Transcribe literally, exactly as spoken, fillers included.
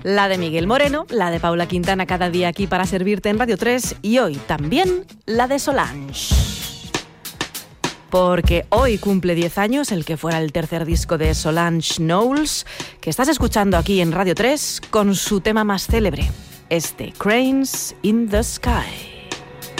La de Miguel Moreno, la de Paula Quintana cada día aquí para servirte en Radio tres y hoy también la de Solange. Porque hoy cumple diez años el que fuera el tercer disco de Solange Knowles, que estás escuchando aquí en Radio tres con su tema más célebre, este Cranes in the Sky.